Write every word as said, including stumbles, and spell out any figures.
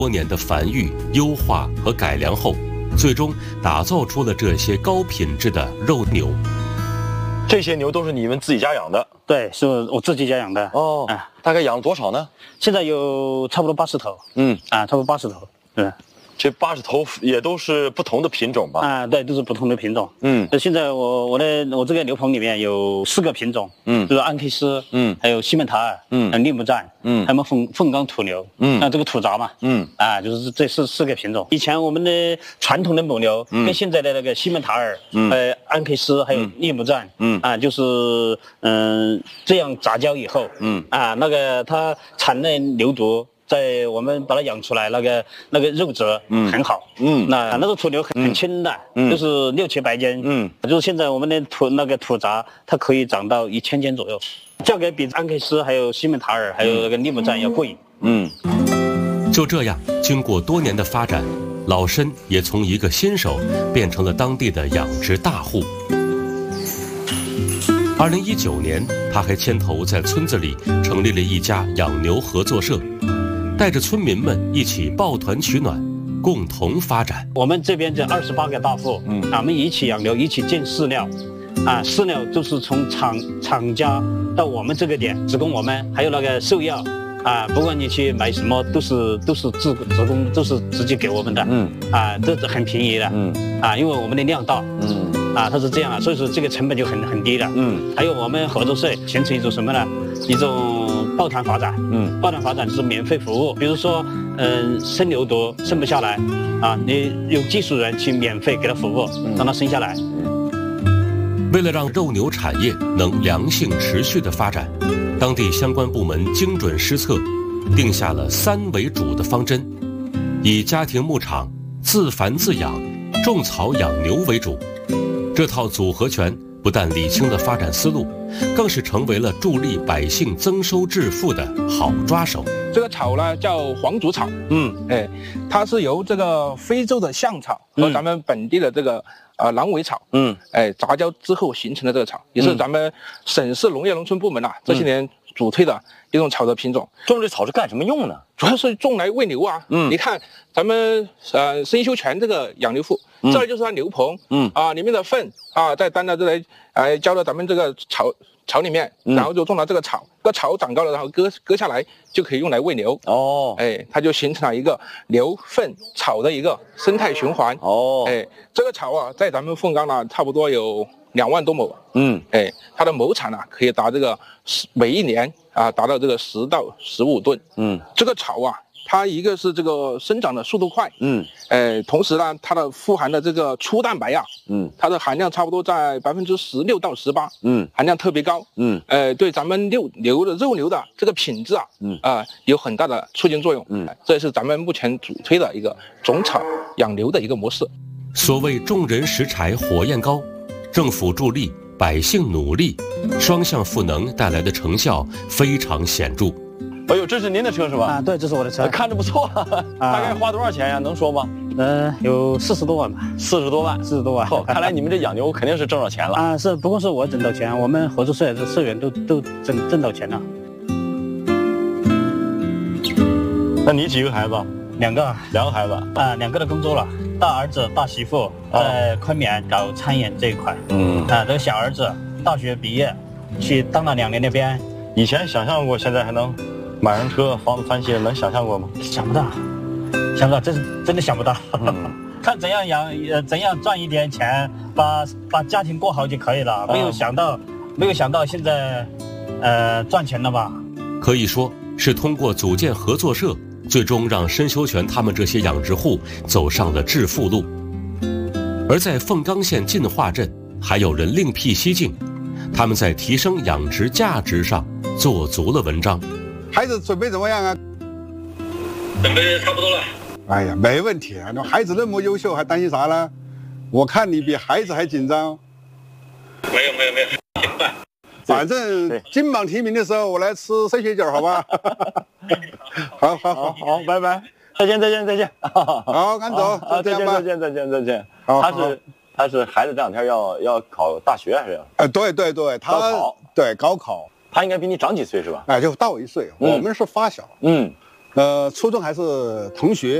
多年的繁育、优化和改良后，最终打造出了这些高品质的肉牛。 这些牛都是你们自己家养的？ 对，是我自己家养的。 哦，啊，大概养了多少呢？ 现在有差不多八十头。 嗯， 啊，差不多八十头。对。 这八十头也都是不同的品种吧？ 啊，对，都是不同的品种。 嗯， 现在我我的我这个牛棚里面有四个品种， 嗯， 就是安 K 斯，嗯，还有西门塔尔，嗯，还有利姆赞，嗯，还有凤凤冈土牛，嗯，那这个土杂嘛，嗯，啊，就是这四四个品种。以前我们的传统的母牛跟现在的那个西门塔尔，嗯，呃，安 K 斯还有利姆赞，嗯，啊，就是嗯、呃、这样杂交以后，嗯，啊，那个它产的牛犊。在我们把它养出来，那个那个肉质很好，嗯，那那个土牛很很轻的，嗯，就是六七百斤，嗯，就是现在我们的土那个土杂，它可以长到一千斤左右，价格比安克斯还有西门塔尔还有那个利姆赞要贵，嗯。 就这样，经过多年的发展，老申也从一个新手变成了当地的养殖大户。二零一九年，他还牵头在村子里成立了一家养牛合作社。带着村民们一起抱团取暖，共同发展。 我们这边这二十八个大户，嗯，啊，我们一起养牛，一起进饲料，啊，饲料就是从厂厂家到我们这个点，只供我们，还有那个兽药，啊，不管你去买什么，都是都是自自供，都是直接给我们的，嗯，啊，这是很便宜的，嗯，啊，因为我们的量大，嗯，啊，它是这样的，所以说这个成本就很很低了，嗯，还有我们合作社形成一种什么呢？一种抱团发展，嗯，抱团发展就是免费服务，比如说，嗯、呃，生牛犊生不下来，啊，你有技术人去免费给他服务，让他生下来。 为了让肉牛产业能良性持续的发展，当地相关部门精准施策，定下了三为主的方针，以家庭牧场、自繁自养、种草养牛为主。这套组合拳不但理清了发展思路，更是成为了助力百姓增收致富的好抓手。 这个草呢叫黄竹草，嗯，哎，它是由这个非洲的象草和咱们本地的这个呃狼尾草，嗯，哎杂交之后形成的这个草，也是咱们省市农业农村部门呐、啊、这些年主推的一种草的品种。 种这草是干什么用呢？ 主要是种来喂牛啊。嗯，你看咱们呃申修全这个养牛户，嗯、这里就是它牛棚，嗯啊里面的粪啊再担到这来，哎浇到咱们这个草草里面，然后就种到这个草，这个草长高了，然后割割下来就可以用来喂牛。哦，哎，它就形成了一个牛粪草的一个生态循环。哦，哎，这个草啊，在咱们凤冈呢，差不多有两万多亩。嗯，哎，它的亩产呢，可以达这个每一年啊，达到这个十到十五吨。嗯，这个草啊。它一个是这个生长的速度快，嗯，呃，同时呢，它的富含的这个粗蛋白啊，嗯，它的含量差不多在百分之十六到十八，嗯，含量特别高，嗯，呃，对咱们牛牛的肉牛的这个品质啊，嗯啊、呃，有很大的促进作用，嗯，这是咱们目前主推的一个种草养牛的一个模式。 所谓众人拾柴火焰高，政府助力，百姓努力，双向赋能带来的成效非常显著。 哎呦，这是您的车是吧？ 啊，对，这是我的车， 看着不错。啊、大概花多少钱呀？能说吗？ 呃，有四十多万吧。 四十多万， 四十多万。 哦，看来你们这养牛肯定是挣着钱了啊！是，不光是我挣到钱，我们合作社的社员都都挣挣到钱了。 那你几个孩子？ 两个， 两个孩子啊，两个都工作了。大儿子、大媳妇在昆明搞餐饮这一块，嗯，啊，这个小儿子大学毕业，去当了两年的编。 以前想象过，现在还能买上车，房子翻新，能想象过吗？ 想不到，想不到，真是真的想不到。嗯、看怎样养，呃，怎样赚一点钱，把把家庭过好就可以了。没有想到，嗯、没有想到现在，呃，赚钱了吧？ 可以说是通过组建合作社，最终让申修全他们这些养殖户走上了致富路。而在凤冈县进化镇，还有人另辟蹊径，他们在提升养殖价值上做足了文章。 孩子准备怎么样啊？ 准备差不多了。 哎呀，没问题啊！那孩子那么优秀，还担心啥呢？我看你比孩子还紧张。 没有没有没有，挺快。 反正金榜题名的时候，我来吃生血饺，好吧？好好好好，拜拜，再见再见再见。 好，赶走。 啊，再见再见再见再见。他是他是孩子这两天要要考大学还是要？ 哎，对对对，他高考对高考。 他应该比你长几岁是吧？ 哎，就大我一岁，我们是发小。嗯， 呃，初中还是同学。